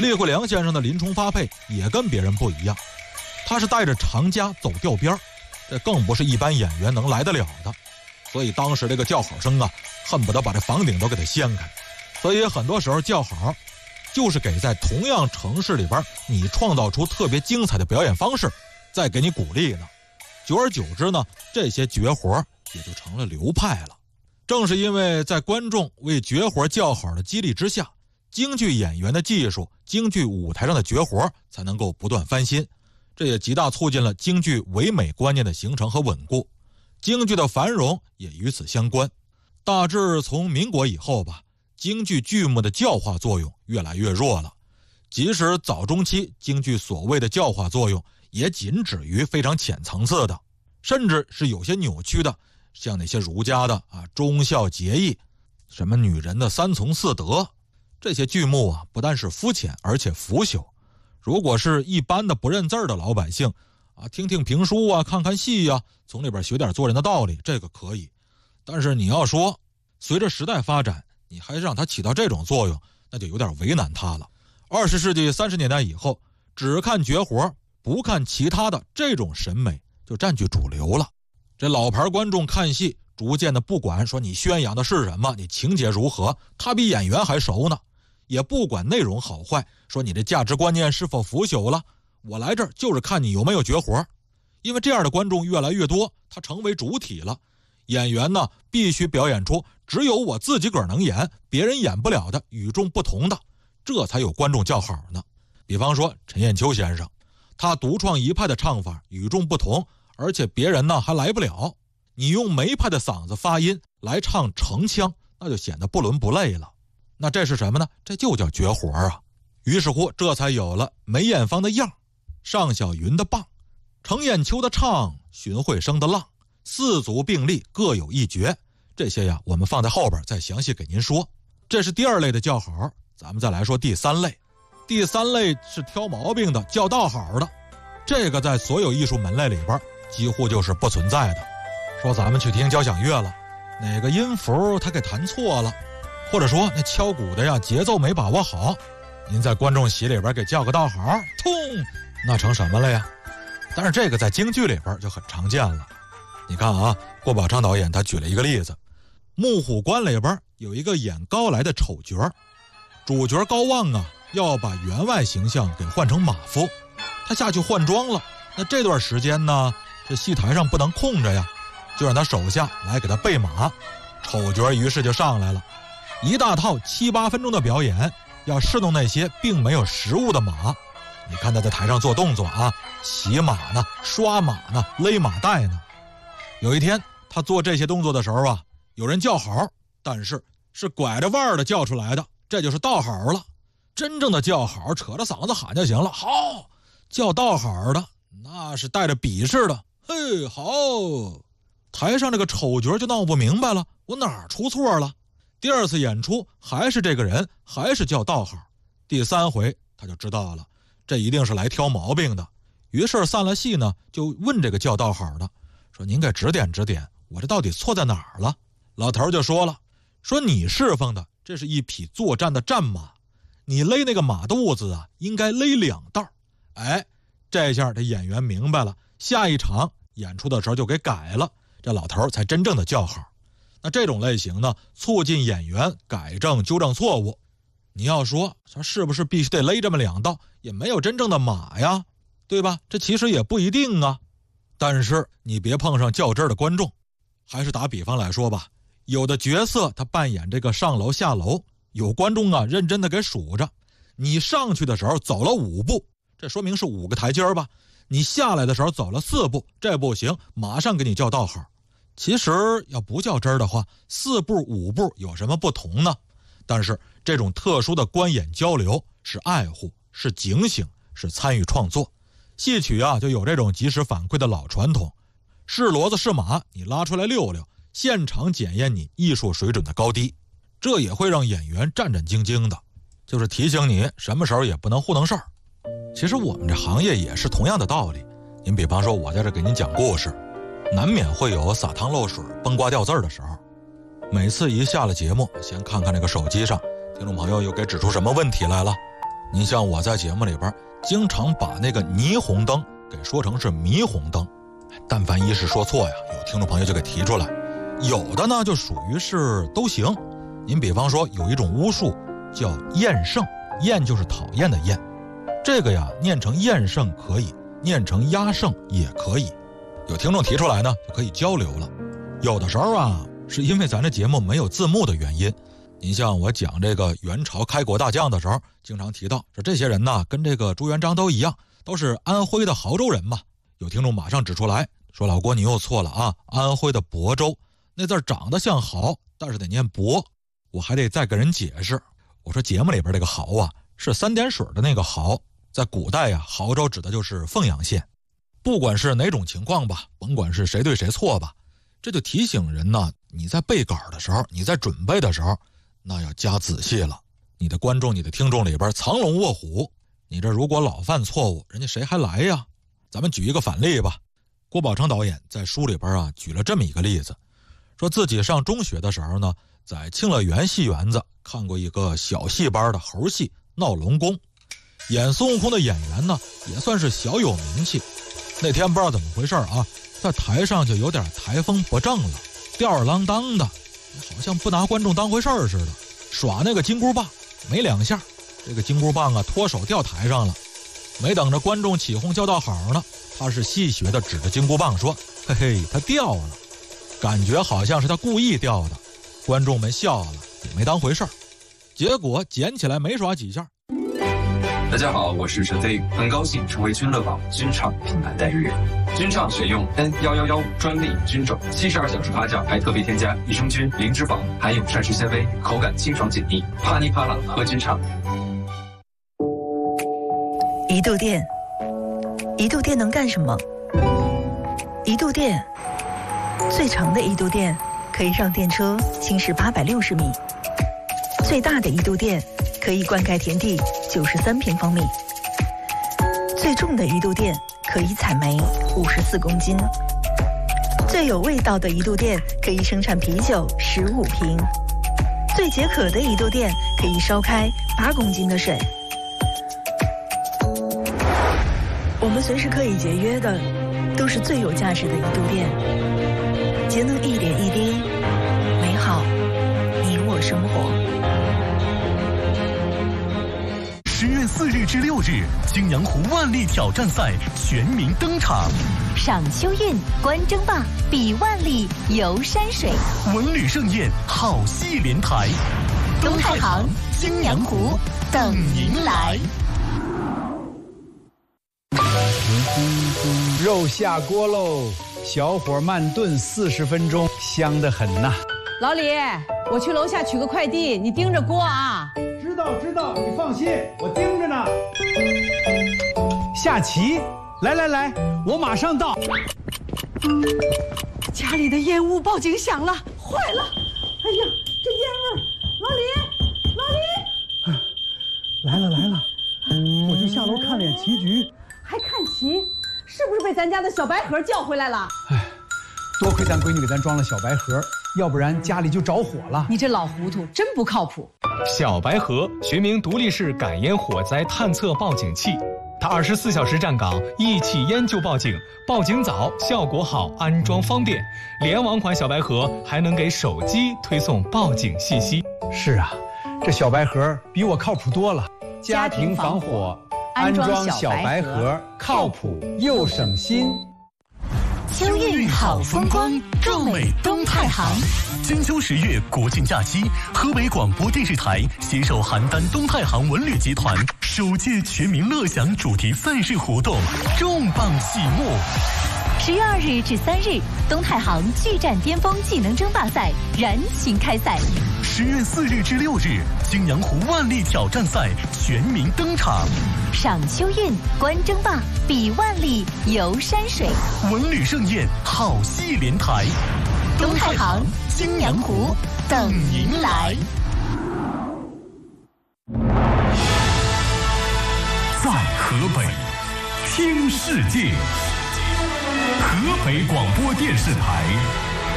厉慧良先生的林冲发配也跟别人不一样，他是带着长枷走吊边，这更不是一般演员能来得了的。所以当时这个叫好声啊，恨不得把这房顶都给他掀开。所以很多时候叫好就是给在同样城市里边你创造出特别精彩的表演方式，再给你鼓励呢。久而久之呢，这些绝活也就成了流派了。正是因为在观众为绝活叫好的激励之下，京剧演员的技术、京剧舞台上的绝活才能够不断翻新，这也极大促进了京剧唯美观念的形成和稳固，京剧的繁荣也与此相关。大致从民国以后吧，京剧剧目的教化作用越来越弱了，即使早中期京剧所谓的教化作用也仅止于非常浅层次的，甚至是有些扭曲的，像那些儒家的忠孝节义，什么女人的三从四德，这些剧目不但是肤浅而且腐朽。如果是一般的不认字的老百姓听听评书看看戏从里边学点做人的道理，这个可以。但是你要说随着时代发展，你还让它起到这种作用，那就有点为难它了。20世纪30年代以后，只看绝活不看其他的这种审美就占据主流了。这老牌观众看戏逐渐的不管说你宣扬的是什么，你情节如何，他比演员还熟呢。也不管内容好坏，说你这价值观念是否腐朽了，我来这儿就是看你有没有绝活。因为这样的观众越来越多，他成为主体了。演员呢，必须表演出只有我自己个儿能演，别人演不了的，与众不同的，这才有观众叫好呢。比方说陈砚秋先生，他独创一派的唱法，与众不同，而且别人呢还来不了。你用梅派的嗓子发音来唱城腔，那就显得不伦不类了。那这是什么呢？这就叫绝活啊。于是乎这才有了梅艳芳的样，尚小云的棒，程砚秋的唱，荀慧生的浪，四足并立各有一绝。这些我们放在后边再详细给您说。这是第二类的叫好，咱们再来说第三类。第三类是挑毛病的，叫道好的。这个在所有艺术门类里边几乎就是不存在的。说咱们去听交响乐了，哪个音符他给弹错了，或者说那敲鼓的节奏没把握好，您在观众席里边给叫个道好，痛，那成什么了呀？但是这个在京剧里边就很常见了。你看郭宝昌导演他举了一个例子，木虎关里边有一个演高来的丑角，主角高旺要把员外形象给换成马夫，他下去换装了。那这段时间呢，这戏台上不能空着呀，就让他手下来给他备马。丑角于是就上来了，一大套7、8分钟的表演，要侍弄那些并没有实物的马。你看他在台上做动作骑马呢，刷马呢，勒马带呢。有一天他做这些动作的时候有人叫好，但是是拐着弯的叫出来的，这就是道好了。真正的叫好扯着嗓子喊就行了，好，叫道好的那是带着鄙视的，嘿，好。台上这个丑角就闹不明白了，我哪儿出错了？第二次演出还是这个人，还是叫道好。第3回他就知道了，这一定是来挑毛病的。于是散了戏呢，就问这个叫道好的，说您给指点指点，我这到底错在哪儿了？老头就说了，说你侍奉的这是一匹作战的战马，你勒那个马肚子应该勒2道。这下这演员明白了，下一场演出的时候就给改了，这老头才真正的叫好。那这种类型呢，促进演员改正纠正错误。你要说是不是必须得勒这么2道，也没有真正的马呀，对吧？这其实也不一定啊。但是你别碰上较真的观众。还是打比方来说吧，有的角色他扮演这个上楼下楼，有观众认真的给数着，你上去的时候走了5步，这说明是5个台阶吧，你下来的时候走了4步，这不行，马上给你叫道好。其实要不较真的话，4步5步有什么不同呢？但是这种特殊的观演交流是爱护，是警醒，是参与创作。戏曲就有这种及时反馈的老传统，是骡子是马你拉出来溜溜，现场检验你艺术水准的高低，这也会让演员战战兢兢的，就是提醒你什么时候也不能糊弄事儿。其实我们这行业也是同样的道理。您比方说我在这给您讲故事，难免会有撒汤漏水崩瓜掉字的时候。每次一下了节目，先看看这个手机上听众朋友又给指出什么问题来了， 您像我在节目里边经常把那个霓虹灯给说成是霓虹灯，但凡一是说错呀，有听众朋友就给提出来。有的呢就属于是都行。您比方说有一种巫术叫厌胜，厌就是讨厌的厌，这个呀念成厌胜可以，念成压胜也可以。有听众提出来呢就可以交流了。有的时候啊是因为咱这节目没有字幕的原因，您像我讲这个元朝开国大将的时候，经常提到说这些人呢跟这个朱元璋都一样，都是安徽的亳州人嘛。有听众马上指出来说，老郭你又错了啊，安徽的亳州那字长得像亳，但是得念亳。我还得再跟人解释，我说节目里边这个亳啊是3点水的那个亳，在古代呀亳州指的就是凤阳县。不管是哪种情况吧，甭管是谁对谁错吧，这就提醒人呢，你在背稿的时候，你在准备的时候，那要加仔细了。你的观众你的听众里边藏龙卧虎，你这如果老犯错误，人家谁还来呀？咱们举一个反例吧。郭宝昌导演在书里边啊举了这么一个例子，说自己上中学的时候呢，在庆乐园戏园子看过一个小戏班的猴戏闹龙宫，演孙悟空的演员呢也算是小有名气。那天不知道怎么回事啊，在台上就有点台风不正了，吊儿郎当的，好像不拿观众当回事似的，耍那个金箍棒，没2下，这个金箍棒啊脱手掉台上了。没等着观众起哄叫道好呢，他是戏谑的指着金箍棒说：“嘿嘿，他掉了。”感觉好像是他故意掉的，观众们笑了，也没当回事儿。结果捡起来没耍几下。 大家好，我是陈飞，很高兴成为君乐宝君畅品牌代言人。君畅选用 N1115专利菌种，72小时发酵，还特别添加益生菌、零脂肪，含有膳食纤维，口感清爽解腻，啪哩啪啦喝君畅。 一度电，一度电能干什么？一度电，最长的一度电可以让电车行驶860米，最大的一度电可以灌溉田地93平方米，最重的一度电可以采煤54公斤，最有味道的一度电可以生产啤酒15瓶，最解渴的一度电可以烧开8公斤的水。我们随时可以节约的，都是最有价值的一度电。节能一点一滴，美好你我生活。 10月4日至6日，青阳湖万历挑战赛全民登场。 赏秋韵，观争霸，比万历，游山水， 文旅盛宴，好戏连台。 东太行、青阳湖等您来。 肉下锅喽，小火慢炖40分钟，香得很呐。 老李，我去楼下取个快递，你盯着锅啊。 知道，你放心，我盯着呢。下棋，来，我马上到。 家里的烟雾报警响了，坏了！哎呀，这烟味儿！老李， 来了，我就下楼看脸棋局。 还看棋？是不是被咱家的小白盒叫回来了？ 哎，多亏咱闺女给咱装了小白盒，要不然家里就着火了。 你这老糊涂，真不靠谱。 小白盒学名独立式感烟火灾探测报警器，它24小时站岗，一起烟就报警，报警早，效果好，安装方便。联网款小白盒还能给手机推送报警信息。 是啊，这小白盒比我靠谱多了。家庭防火，安装小白盒，靠谱又省心。 秋韵好风光，壮美东太行。 金秋10月国庆假期，河北广播电视台携手邯郸东太行文旅集团首届全民乐享主题赛事活动重磅启幕。 10月2日至3日，东太行巨战巅峰技能争霸赛燃情开赛。 10月4日至6日，青阳湖万历挑战赛全民登场。 赏秋韵，观争霸，比万历，游山水， 文旅盛宴，好戏连台。 东太行、青阳湖等您来。 在河北，听世界。河北广播电视台